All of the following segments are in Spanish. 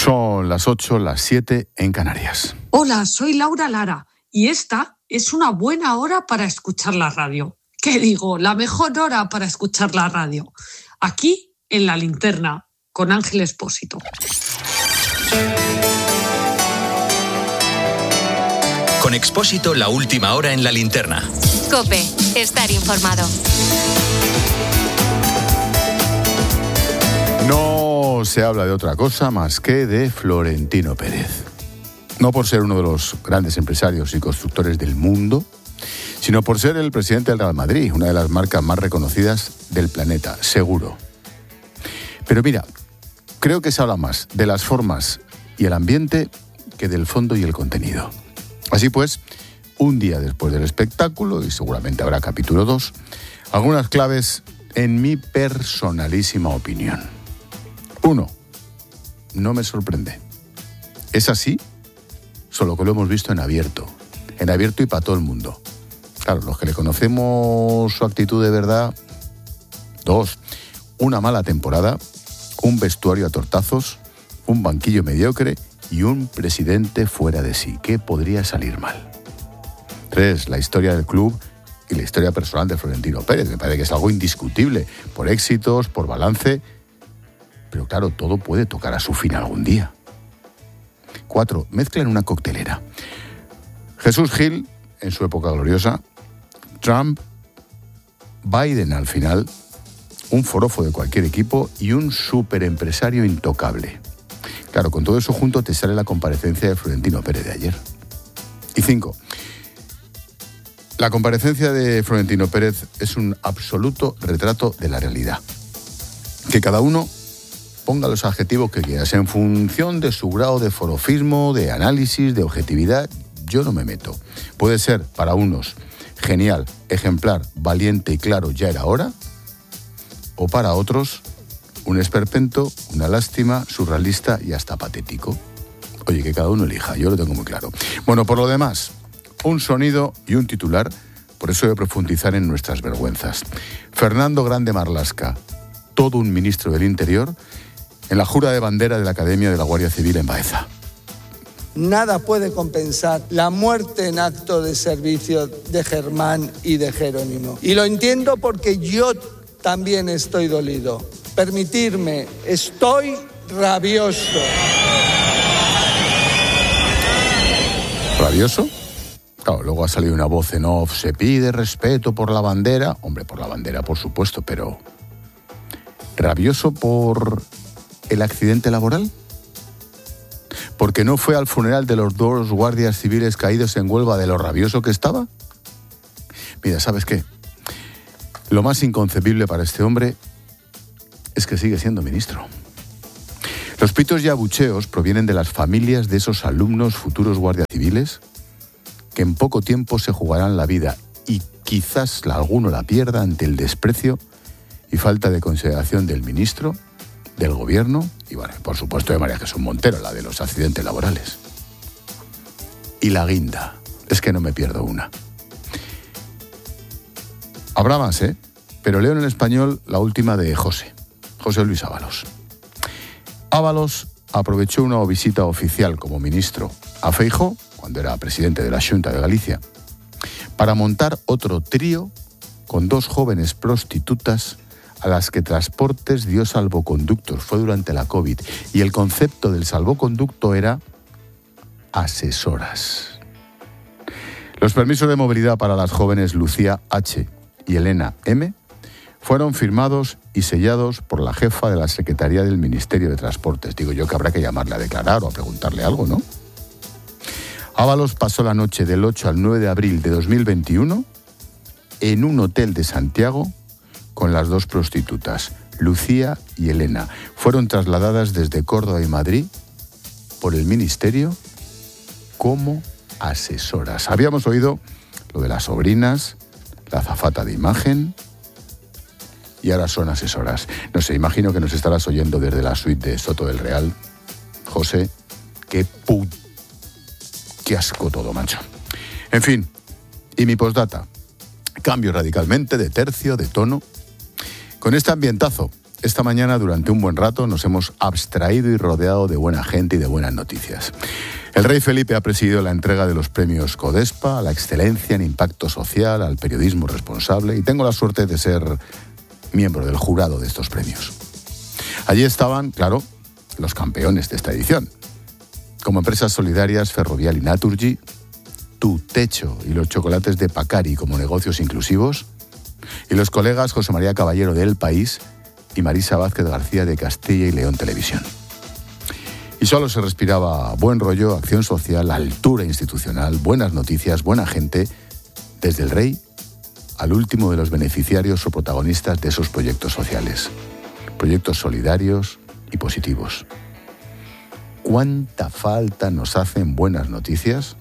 Son las 8, las 7 en Canarias. Hola, soy Laura Lara y esta es una buena hora para escuchar la radio. ¿Qué digo? La mejor hora para escuchar la radio. Aquí, en La Linterna, con Ángel Expósito. Con Expósito, la última hora en La Linterna. COPE, estar informado. No se habla de otra cosa más que de Florentino Pérez. No por ser uno de los grandes empresarios y constructores del mundo, sino por ser el presidente del Real Madrid, una de las marcas más reconocidas del planeta, seguro. Pero mira, creo que se habla más de las formas y el ambiente que del fondo y el contenido. Así pues, un día después del espectáculo, y seguramente habrá capítulo 2, algunas claves en mi personalísima opinión. 1. No me sorprende. Es así, solo que lo hemos visto en abierto y para todo el mundo. Claro, los que le conocemos su actitud de verdad. 2. Una mala temporada, un vestuario a tortazos, un banquillo mediocre y un presidente fuera de sí. ¿Qué podría salir mal? 3. La historia del club y la historia personal de Florentino Pérez. Me parece que es algo indiscutible, por éxitos, por balance. Pero claro, todo puede tocar a su fin algún día. 4. Mezcla en una coctelera. Jesús Gil, en su época gloriosa. Trump. Biden al final. Un forofo de cualquier equipo y un superempresario intocable. Claro, con todo eso junto te sale la comparecencia de Florentino Pérez de ayer. Y 5. La comparecencia de Florentino Pérez es un absoluto retrato de la realidad. Que cada uno ponga los adjetivos que quieras en función de su grado de forofismo, de análisis, de objetividad. Yo no me meto. Puede ser para unos genial, ejemplar, valiente y claro, ya era hora. O para otros, un esperpento, una lástima, surrealista y hasta patético. Oye, que cada uno elija, yo lo tengo muy claro. Bueno, por lo demás, un sonido y un titular, por eso voy a profundizar en nuestras vergüenzas. Fernando Grande Marlaska, todo un ministro del Interior, en la jura de bandera de la Academia de la Guardia Civil en Baeza. Nada puede compensar la muerte en acto de servicio de Germán y de Jerónimo. Y lo entiendo porque yo también estoy dolido. Permitirme, estoy rabioso. ¿Rabioso? Claro, luego ha salido una voz en off, se pide respeto por la bandera. Hombre, por la bandera, por supuesto, pero ¿rabioso por el accidente laboral? ¿Porque no fue al funeral de los 2 guardias civiles caídos en Huelva de lo rabioso que estaba? Mira, ¿sabes qué? Lo más inconcebible para este hombre es que sigue siendo ministro. Los pitos y abucheos provienen de las familias de esos alumnos futuros guardias civiles que en poco tiempo se jugarán la vida y quizás alguno la pierda ante el desprecio y falta de consideración del ministro, del gobierno y, bueno, por supuesto de María Jesús Montero, la de los accidentes laborales. Y la guinda, es que no me pierdo una. Habrá más, pero leo en el Español la última de José Luis Ábalos. Ábalos aprovechó una visita oficial como ministro a Feijóo, cuando era presidente de la Xunta de Galicia, para montar otro trío con 2 jóvenes prostitutas a las que Transportes dio salvoconductos. Fue durante la COVID. Y el concepto del salvoconducto era asesoras. Los permisos de movilidad para las jóvenes Lucía H. y Elena M. fueron firmados y sellados por la jefa de la Secretaría del Ministerio de Transportes. Digo yo que habrá que llamarle a declarar o a preguntarle algo, ¿no? Ábalos pasó la noche del 8 al 9 de abril de 2021 en un hotel de Santiago con las 2 prostitutas, Lucía y Elena. Fueron trasladadas desde Córdoba y Madrid por el Ministerio como asesoras. Habíamos oído lo de las sobrinas, la azafata de imagen, y ahora son asesoras. No sé, imagino que nos estarás oyendo desde la suite de Soto del Real. José, qué asco todo, macho. En fin, y mi postdata. Cambio radicalmente de tercio, de tono. Con este ambientazo esta mañana durante un buen rato nos hemos abstraído y rodeado de buena gente y de buenas noticias. El rey Felipe ha presidido la entrega de los premios Codespa a la excelencia en impacto social, al periodismo responsable, y tengo la suerte de ser miembro del jurado de estos premios. Allí estaban, claro, los campeones de esta edición. Como empresas solidarias, Ferrovial y Naturgy, Tu Techo y los chocolates de Pacari como negocios inclusivos, y los colegas José María Caballero de El País y Marisa Vázquez García de Castilla y León Televisión. Y solo se respiraba buen rollo, acción social, altura institucional, buenas noticias, buena gente, desde el rey al último de los beneficiarios o protagonistas de esos proyectos sociales. Proyectos solidarios y positivos. ¿Cuánta falta nos hacen buenas noticias?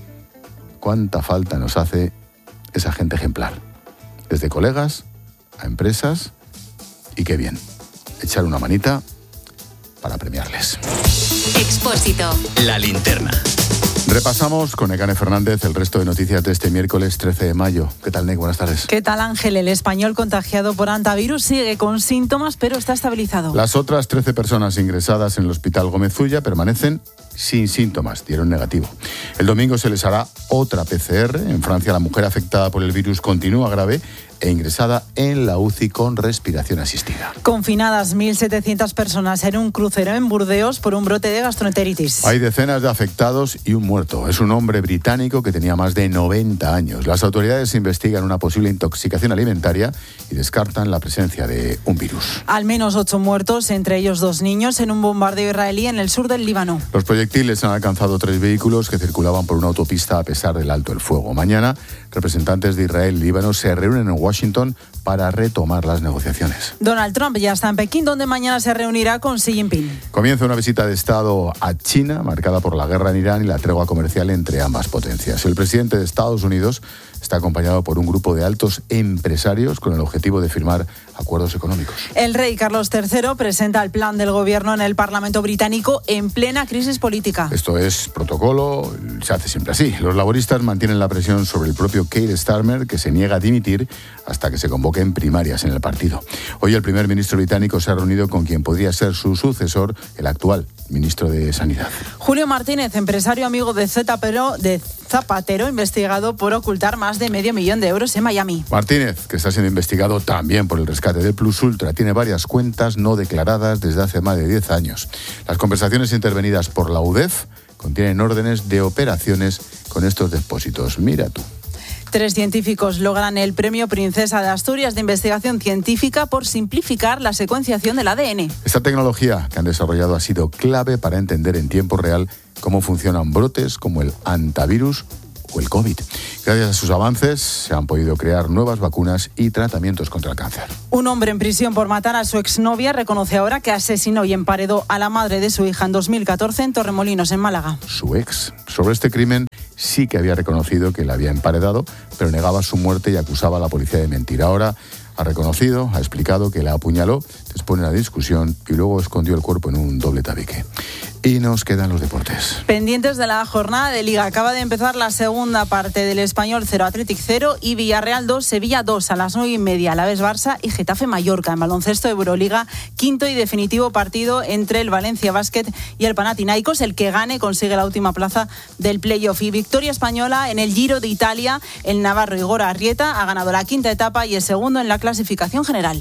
¿Cuánta falta nos hace esa gente ejemplar? Desde colegas a empresas, y qué bien, echar una manita para premiarles. Expósito. La linterna. Repasamos con Nekane Fernández el resto de noticias de este miércoles 13 de mayo. ¿Qué tal, Nek? Buenas tardes. ¿Qué tal, Ángel? El español contagiado por hantavirus sigue con síntomas, pero está estabilizado. Las otras 13 personas ingresadas en el Hospital Gómez Ulla permanecen sin síntomas, dieron negativo. El domingo se les hará otra PCR. En Francia, la mujer afectada por el virus continúa grave e ingresada en la UCI con respiración asistida. Confinadas 1.700 personas en un crucero en Burdeos por un brote de gastroenteritis. Hay decenas de afectados y un muerto. Es un hombre británico que tenía más de 90 años. Las autoridades investigan una posible intoxicación alimentaria y descartan la presencia de un virus. Al menos 8 muertos, entre ellos 2 niños, en un bombardeo israelí en el sur del Líbano. Los proyectiles han alcanzado 3 vehículos que circulaban por una autopista a pesar del alto el fuego. Mañana, representantes de Israel y Líbano se reúnen en Washington para retomar las negociaciones. Donald Trump ya está en Pekín, donde mañana se reunirá con Xi Jinping. Comienza una visita de Estado a China, marcada por la guerra en Irán y la tregua comercial entre ambas potencias. El presidente de Estados Unidos está acompañado por un grupo de altos empresarios con el objetivo de firmar acuerdos económicos. El rey Carlos III presenta el plan del gobierno en el Parlamento británico en plena crisis política. Esto es protocolo, se hace siempre así. Los laboristas mantienen la presión sobre el propio Keir Starmer, que se niega a dimitir hasta que se convoquen primarias en el partido. Hoy el primer ministro británico se ha reunido con quien podría ser su sucesor, el actual ministro de Sanidad. Julio Martínez, empresario amigo de Zapatero, investigado por ocultar más de $500,000 en Miami. Martínez, que está siendo investigado también por el rescate del Plus Ultra, tiene varias cuentas no declaradas desde hace más de 10 años. Las conversaciones intervenidas por la UDEF contienen órdenes de operaciones con estos depósitos. Mira tú. 3 científicos logran el Premio Princesa de Asturias de Investigación Científica por simplificar la secuenciación del ADN. Esta tecnología que han desarrollado ha sido clave para entender en tiempo real cómo funcionan brotes como el hantavirus o el COVID. Gracias a sus avances se han podido crear nuevas vacunas y tratamientos contra el cáncer. Un hombre en prisión por matar a su exnovia reconoce ahora que asesinó y emparedó a la madre de su hija en 2014 en Torremolinos, en Málaga. Su ex. Sobre este crimen sí que había reconocido que la había emparedado, pero negaba su muerte y acusaba a la policía de mentir. Ahora ha reconocido, ha explicado que la apuñaló después de una discusión y luego escondió el cuerpo en un doble tabique. Y nos quedan los deportes. Pendientes de la jornada de Liga. Acaba de empezar la segunda parte del Español 0, Athletic 0 y Villarreal 2, Sevilla 2 a las 9:30. Alavés Barça y Getafe Mallorca. En baloncesto Euroliga, quinto y definitivo partido entre el Valencia Basket y el Panathinaikos. El que gane consigue la última plaza del playoff. Y victoria española en el Giro de Italia. El navarro Igor Arrieta ha ganado la quinta etapa y es segundo en la clasificación general.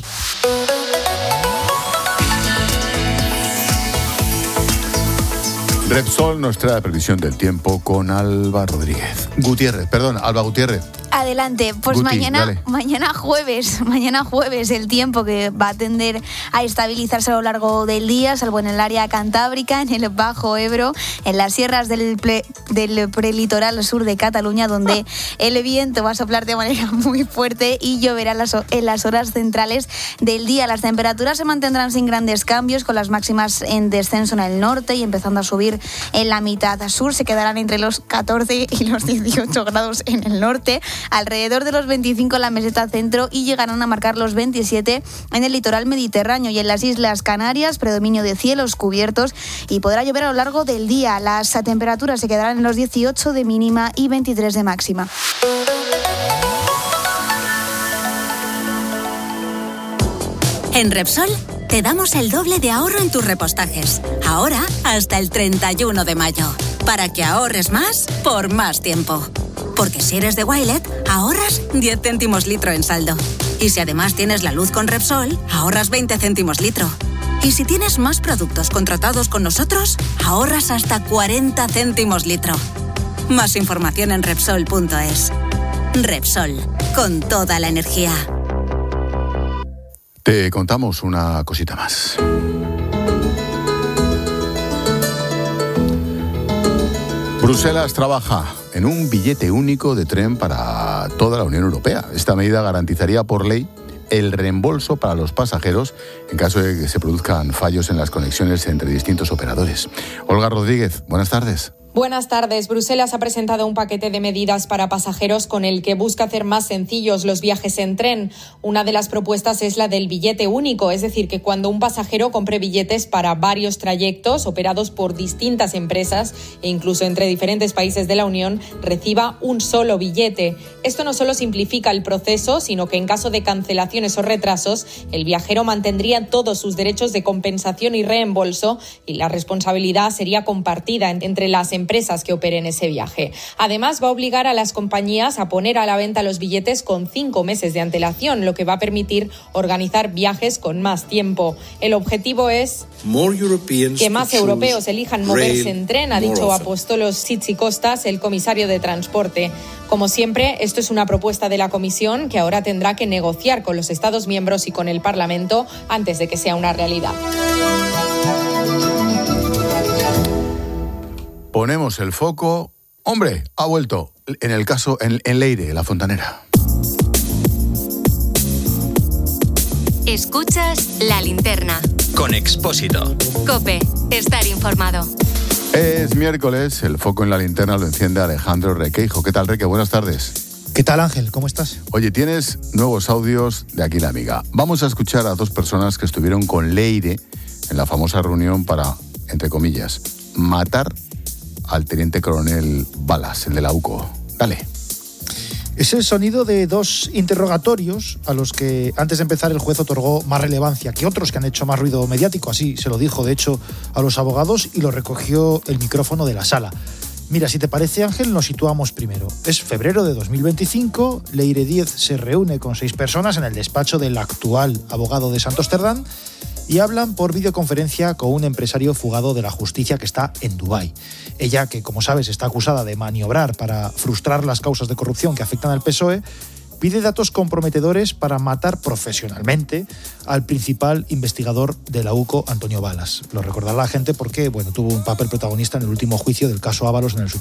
Repsol nos trae la previsión del tiempo con Alba Gutiérrez. Adelante, pues Guti, mañana jueves el tiempo que va a tender a estabilizarse a lo largo del día, salvo en el área cantábrica, en el Bajo Ebro, en las sierras del prelitoral sur de Cataluña, donde el viento va a soplar de manera muy fuerte y lloverá en las horas centrales del día. Las temperaturas se mantendrán sin grandes cambios, con las máximas en descenso en el norte y empezando a subir en la mitad sur. Se quedarán entre los 14 y los 18 grados en el norte, alrededor de los 25 en la meseta centro y llegarán a marcar los 27 en el litoral mediterráneo. Y en las Islas Canarias, predominio de cielos cubiertos y podrá llover a lo largo del día. Las temperaturas se quedarán en los 18 de mínima y 23 de máxima. En Repsol Te damos el doble de ahorro en tus repostajes. Ahora hasta el 31 de mayo. Para que ahorres más por más tiempo. Porque si eres de Wilet, ahorras 10 céntimos litro en saldo. Y si además tienes la luz con Repsol, ahorras 20 céntimos litro. Y si tienes más productos contratados con nosotros, ahorras hasta 40 céntimos litro. Más información en Repsol.es. Repsol, con toda la energía. Te contamos una cosita más. Bruselas trabaja en un billete único de tren para toda la Unión Europea. Esta medida garantizaría por ley el reembolso para los pasajeros en caso de que se produzcan fallos en las conexiones entre distintos operadores. Olga Rodríguez, buenas tardes. Buenas tardes. Bruselas ha presentado un paquete de medidas para pasajeros con el que busca hacer más sencillos los viajes en tren. Una de las propuestas es la del billete único, es decir, que cuando un pasajero compre billetes para varios trayectos operados por distintas empresas e incluso entre diferentes países de la Unión, reciba un solo billete. Esto no solo simplifica el proceso, sino que en caso de cancelaciones o retrasos, el viajero mantendría todos sus derechos de compensación y reembolso y la responsabilidad sería compartida entre las empresas que operen ese viaje. Además, va a obligar a las compañías a poner a la venta los billetes con 5 meses de antelación, lo que va a permitir organizar viajes con más tiempo. El objetivo es que más europeos elijan moverse en tren, ha dicho Apostolos Tzitzikostas, el comisario de Transporte. Como siempre, esto es una propuesta de la Comisión que ahora tendrá que negociar con los Estados miembros y con el Parlamento antes de que sea una realidad. Ponemos el foco. Hombre, ha vuelto en el caso en Leire, la fontanera. Escuchas La Linterna. Con Expósito. COPE. Estar informado. Es miércoles, el foco en la linterna lo enciende Alejandro Requeijo. ¿Qué tal, Reque? Buenas tardes. ¿Qué tal, Ángel? ¿Cómo estás? Oye, tienes nuevos audios de Aquí la Amiga. Vamos a escuchar a 2 personas que estuvieron con Leire en la famosa reunión para, entre comillas, matar al teniente coronel Balas, el de la UCO. Dale. Es el sonido de 2 interrogatorios a los que antes de empezar el juez otorgó más relevancia que otros que han hecho más ruido mediático. Así se lo dijo, de hecho, a los abogados y lo recogió el micrófono de la sala. Mira, si te parece, Ángel, nos situamos primero. Es febrero de 2025, Leire Díez se reúne con 6 personas en el despacho del actual abogado de Santos Cerdán y hablan por videoconferencia con un empresario fugado de la justicia que está en Dubái. Ella, que como sabes está acusada de maniobrar para frustrar las causas de corrupción que afectan al PSOE, pide datos comprometedores para matar profesionalmente al principal investigador de la UCO, Antonio Balas. Lo recordará la gente porque tuvo un papel protagonista en el último juicio del caso Ábalos en el Supremo.